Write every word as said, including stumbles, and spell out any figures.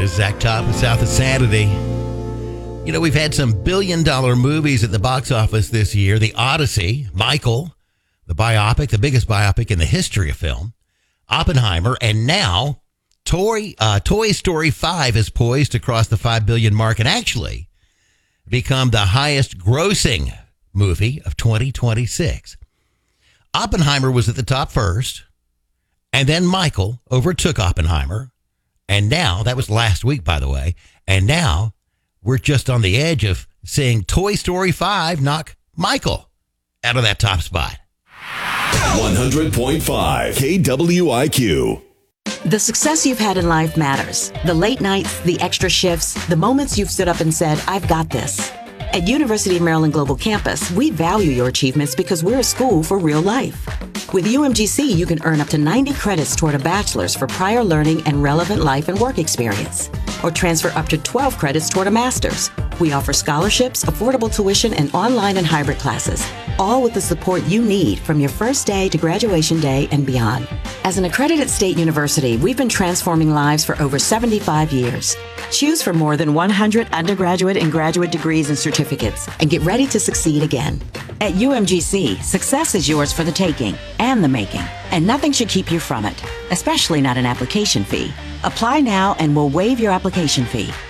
This is Zach Top with South of Sanity. You know, we've had some billion-dollar movies at the box office this year. The Odyssey, Michael, the biopic, the biggest biopic in the history of film, Oppenheimer, and now Toy, uh, Toy Story five is poised to cross the five billion dollars mark and actually become the highest grossing movie of twenty twenty-six. Oppenheimer was at the top first, and then Michael overtook Oppenheimer. And now, that was last week, by the way, and now we're just on the edge of seeing Toy Story five knock Michael out of that top spot. one hundred point five K W I Q. The success you've had in life matters. The late nights, the extra shifts, the moments you've stood up and said, I've got this. At University of Maryland Global Campus, we value your achievements because we're a school for real life. With U M G C, you can earn up to ninety credits toward a bachelor's for prior learning and relevant life and work experience, or transfer up to twelve credits toward a master's. We offer scholarships, affordable tuition, and online and hybrid classes, all with the support you need from your first day to graduation day and beyond. As an accredited state university, we've been transforming lives for over seventy-five years. Choose from more than one hundred undergraduate and graduate degrees and certificates, and get ready to succeed again. At U M G C, success is yours for the taking and the making, and nothing should keep you from it, especially not an application fee. Apply now and we'll waive your application fee.